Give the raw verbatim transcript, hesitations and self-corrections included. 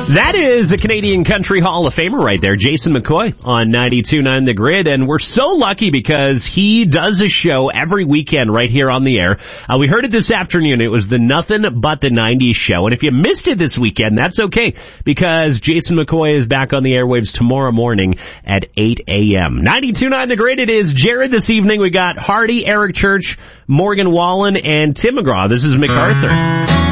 That is a Canadian Country Hall of Famer right there, Jason McCoy on ninety-two point nine The Grid. And we're so lucky because he does a show every weekend right here on the air. Uh, we heard it this afternoon. It was the Nothing But the nineties show. And if you missed it this weekend, that's okay because Jason McCoy is back on the airwaves tomorrow morning at eight a.m. ninety-two point nine The Grid. It is Jared this evening. We got Hardy, Eric Church, Morgan Wallen, and Tim McGraw. This is MacArthur.